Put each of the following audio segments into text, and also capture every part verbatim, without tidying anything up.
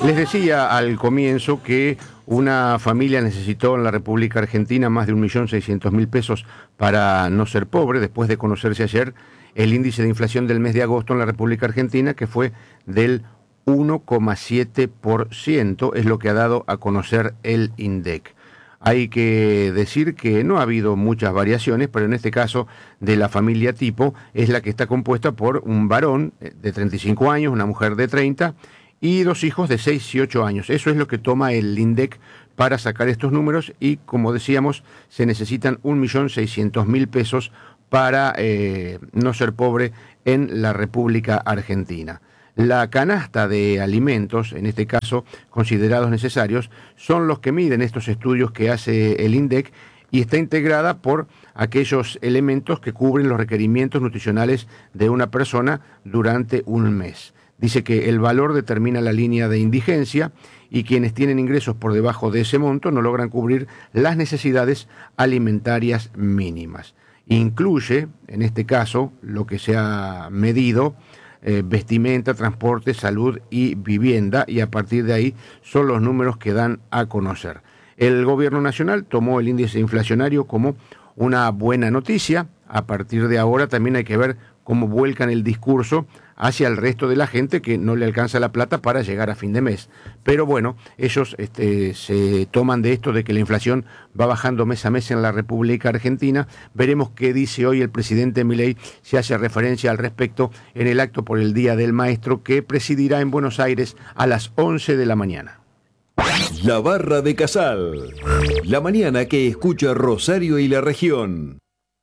Les decía al comienzo que una familia necesitó en la República Argentina más de un millón seiscientos mil pesos para no ser pobre, después de conocerse ayer el índice de inflación del mes de agosto en la República Argentina, que fue del uno coma siete por ciento, es lo que ha dado a conocer el INDEC. Hay que decir que no ha habido muchas variaciones, pero en este caso de la familia tipo es la que está compuesta por un varón de treinta y cinco años, una mujer de treinta y dos hijos de seis y ocho años. Eso es lo que toma el INDEC para sacar estos números y, como decíamos, se necesitan un millón seiscientos mil pesos para eh, no ser pobre en la República Argentina. La canasta de alimentos, en este caso considerados necesarios, son los que miden estos estudios que hace el INDEC y está integrada por aquellos elementos que cubren los requerimientos nutricionales de una persona durante un mes. Dice que el valor determina la línea de indigencia y quienes tienen ingresos por debajo de ese monto no logran cubrir las necesidades alimentarias mínimas. Incluye, en este caso, lo que se ha medido, Eh, vestimenta, transporte, salud y vivienda, y a partir de ahí son los números que dan a conocer. El gobierno nacional tomó el índice inflacionario como una buena noticia. A partir de ahora también hay que ver cómo vuelcan el discurso hacia el resto de la gente que no le alcanza la plata para llegar a fin de mes. Pero bueno, ellos este, se toman de esto de que la inflación va bajando mes a mes en la República Argentina. Veremos qué dice hoy el presidente Milei, si hace referencia al respecto en el acto por el Día del Maestro que presidirá en Buenos Aires a las once de la mañana. La Barra de Casal, la mañana que escucha Rosario y la región.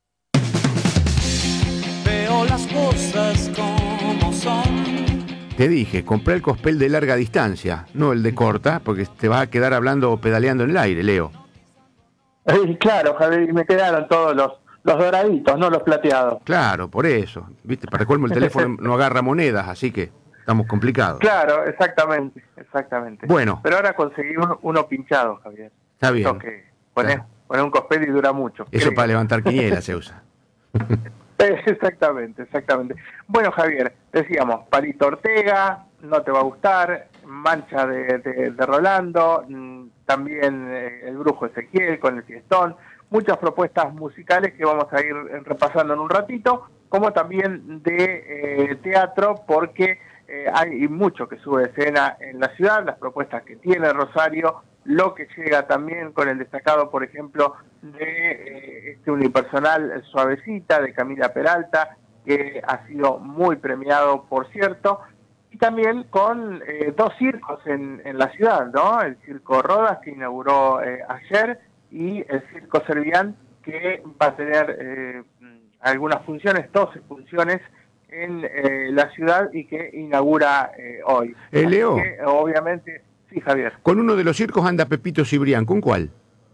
Veo las cosas como son. Te dije, compré el cospel de larga distancia, no el de corta, porque te vas a quedar hablando o pedaleando en el aire, Leo. Eh, claro, Javier, y me quedaron todos los, los doraditos, no los plateados. Claro, por eso. Viste, para colmo el teléfono no agarra monedas, así que estamos complicados. Claro, exactamente, exactamente. Bueno. Pero ahora conseguimos uno pinchado, Javier. Está bien. Esto que poner, poner un cospel y dura mucho. Eso Creo. para levantar quinielas se usa. Exactamente, exactamente. Bueno, Javier, decíamos, Palito Ortega, no te va a gustar, Mancha de, de, de Rolando, también eh, el Brujo Ezequiel con el Fiestón, muchas propuestas musicales que vamos a ir repasando en un ratito, como también de eh, teatro, porque eh, hay mucho que sube de escena en la ciudad, las propuestas que tiene Rosario, lo que llega también con el destacado, por ejemplo, de eh, este unipersonal Suavecita, de Camila Peralta, que ha sido muy premiado, por cierto, y también con eh, dos circos en, en la ciudad, ¿no? El Circo Rodas, que inauguró eh, ayer, y el Circo Servián, que va a tener eh, algunas funciones, doce funciones, en eh, la ciudad y que inaugura eh, hoy. Eh, Leo. Así que, obviamente... Sí, Javier. Con uno de los circos anda Pepito Cibrián, ¿con cuál?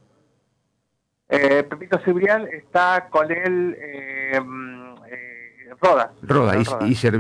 Eh, Pepito Cibrián está con él eh, eh, Rodas. Roda, y, Rodas. y